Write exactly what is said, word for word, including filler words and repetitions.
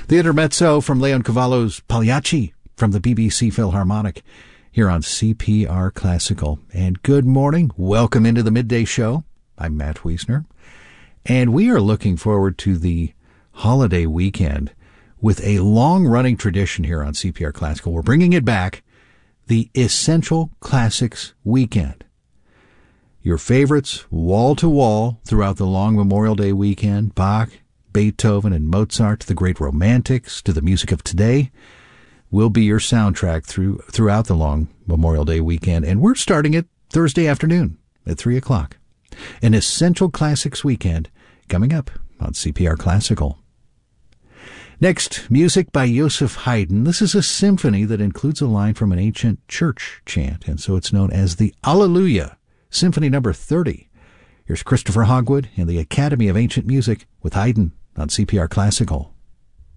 The intermezzo from Leoncavallo's Pagliacci from the B B C Philharmonic here on C P R Classical. And good morning. Welcome into the Midday Show. I'm Matt Wiesner. And we are looking forward to the holiday weekend with a long-running tradition here on C P R Classical. We're bringing it back, the Essential Classics Weekend. Your favorites, wall-to-wall, throughout the long Memorial Day weekend, Bach, Beethoven, and Mozart, the great romantics, to the music of today, will be your soundtrack through throughout the long Memorial Day weekend. And we're starting it Thursday afternoon at three o'clock. An Essential Classics Weekend coming up on C P R Classical. Next, music by Joseph Haydn. This is a symphony that includes a line from an ancient church chant, and so it's known as the Alleluia, Symphony number thirty. Here's Christopher Hogwood and the Academy of Ancient Music with Haydn on C P R Classical.